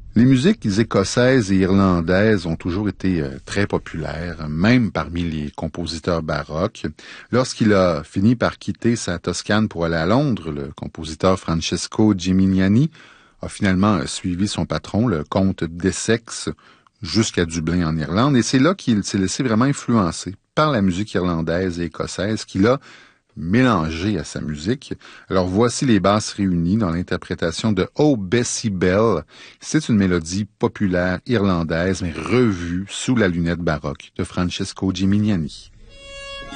Les musiques écossaises et irlandaises ont toujours été très populaires, même parmi les compositeurs baroques. Lorsqu'il a fini par quitter sa Toscane pour aller à Londres, le compositeur Francesco Gimignani a finalement suivi son patron, le comte d'Essex, jusqu'à Dublin en Irlande, et c'est là qu'il s'est laissé vraiment influencer par la musique irlandaise et écossaise qu'il a mélangé à sa musique. Alors voici les basses réunies dans l'interprétation de Oh Bessie Bell. C'est une mélodie populaire irlandaise, mais revue sous la lunette baroque de Francesco Gimignani.